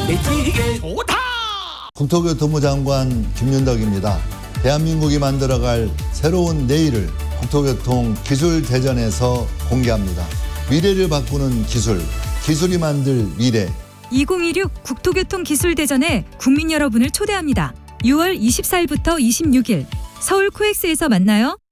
되게 좋다. 국토교통부 장관 김윤덕입니다. 대한민국이 만들어갈 새로운 내일을 국토교통 기술대전에서 공개합니다. 미래를 바꾸는 기술, 기술이 만들 미래. 2026 국토교통기술대전에 국민 여러분을 초대합니다. 6월 24일부터 26일 서울 코엑스에서 만나요.